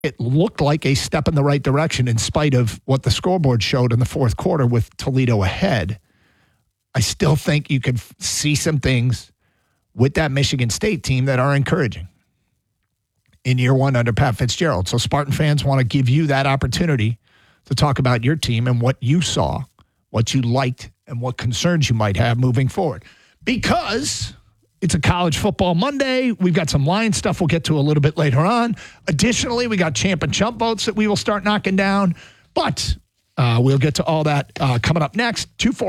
it looked like a step in the right direction in spite of what the scoreboard showed in the fourth quarter with Toledo ahead. I still think you can see some things with that Michigan State team that are encouraging in year one under Pat Fitzgerald. So Spartan fans want to give you that opportunity to talk about your team and what you saw, what you liked, and what concerns you might have moving forward. Because it's a college football Monday. We've got some Lions stuff we'll get to a little bit later on. Additionally, we got champ and chump votes that we will start knocking down. But we'll get to all that coming up next.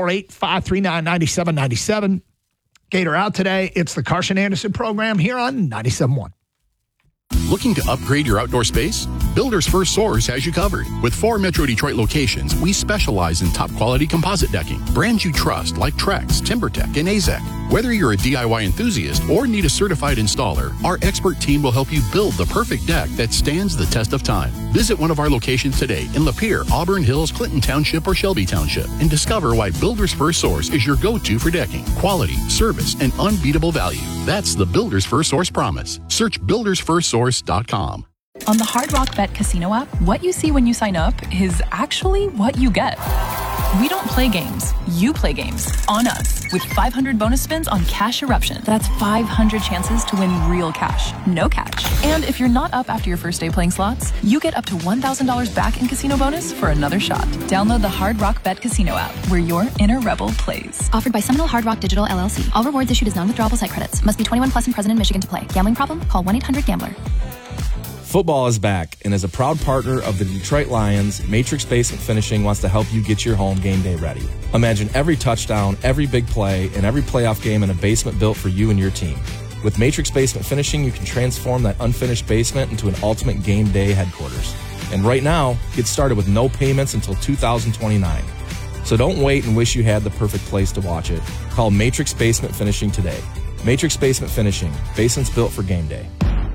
248-539-9797. Gator out today. It's the Carson Anderson program here on 97.1. Looking to upgrade your outdoor space? Builders First Source has you covered. With 4 Metro Detroit locations, we specialize in top-quality composite decking. Brands you trust like Trex, TimberTech, and AZEK. Whether you're a DIY enthusiast or need a certified installer, our expert team will help you build the perfect deck that stands the test of time. Visit one of our locations today in Lapeer, Auburn Hills, Clinton Township, or Shelby Township and discover why Builders First Source is your go-to for decking, quality, service, and unbeatable value. That's the Builders First Source promise. Search buildersfirstsource.com. On the Hard Rock Bet Casino app, what you see when you sign up is actually what you get. We don't play games. You play games on us with 500 bonus spins on Cash Eruption. That's 500 chances to win real cash, no catch. And if you're not up after your first day playing slots, you get up to $1,000 back in casino bonus for another shot. Download the Hard Rock Bet Casino app where your inner rebel plays. Offered by Seminole Hard Rock Digital LLC. All rewards issued as non-withdrawable site credits. Must be 21 plus and present in Michigan to play. Gambling problem? Call 1-800-GAMBLER. Football is back, and as a proud partner of the Detroit Lions, Matrix Basement Finishing wants to help you get your home game day ready. Imagine every touchdown, every big play, and every playoff game in a basement built for you and your team. With Matrix Basement Finishing, you can transform that unfinished basement into an ultimate game day headquarters. And right now, get started with no payments until 2029. So don't wait and wish you had the perfect place to watch it. Call Matrix Basement Finishing today. Matrix Basement Finishing, basements built for game day.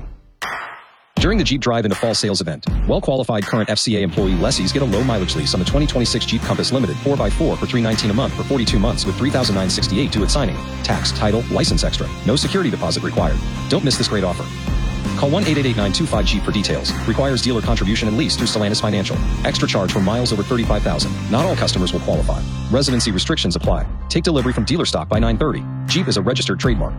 During the Jeep Drive into Fall Sales event, well-qualified current FCA employee lessees get a low-mileage lease on the 2026 Jeep Compass Limited 4x4 for $319 a month for 42 months with $3,968 due at signing. Tax, title, license extra. No security deposit required. Don't miss this great offer. Call 1-888-925-JEEP for details. Requires dealer contribution and lease through Stellantis Financial. Extra charge for miles over 35,000. Not all customers will qualify. Residency restrictions apply. Take delivery from dealer stock by 9/30. Jeep is a registered trademark.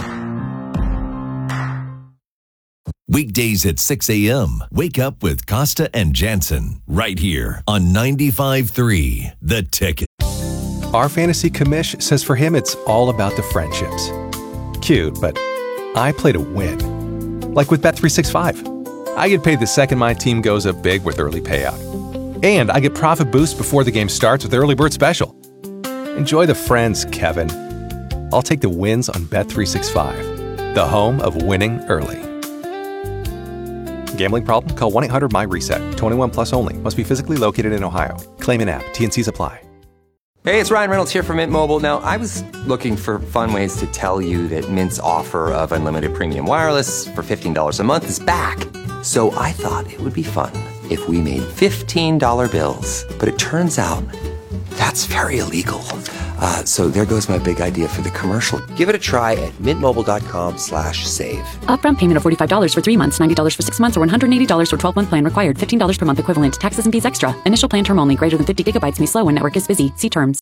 Weekdays at 6 a.m. Wake up with Costa and Jansen right here on 95.3 The Ticket. Our fantasy commish says for him it's all about the friendships. Cute, but I play to win. Like with Bet365. I get paid the second my team goes up big with early payout. And I get profit boost before the game starts with Early Bird Special. Enjoy the friends, Kevin. I'll take the wins on Bet365, the home of winning early. Gambling problem? Call 1-800-MY-RESET. 21 plus only. Must be physically located in Ohio. Claim an app. T&Cs apply. Hey, it's Ryan Reynolds here from Mint Mobile. Now, I was looking for fun ways to tell you that Mint's offer of unlimited premium wireless for $15 a month is back. So I thought it would be fun if we made $15 bills. But it turns out that's very illegal. So there goes my big idea for the commercial. Give it a try at mintmobile.com/save. Upfront payment of $45 for 3 months, $90 for 6 months, or $180 for 12-month plan required. $15 per month equivalent. Taxes and fees extra. Initial plan term only. Greater than 50 gigabytes may slow when network is busy. See terms.